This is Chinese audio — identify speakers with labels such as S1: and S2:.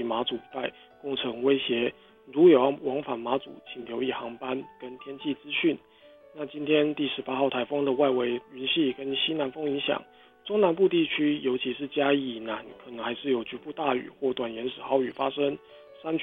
S1: 马祖一带构成威胁，如有要往返马祖，请留意航班跟天气资讯。那今天第18号台风的外围云系跟西南风影响，中南部地区尤其是嘉义以南，可能还是有局部大雨或短延时豪雨发生。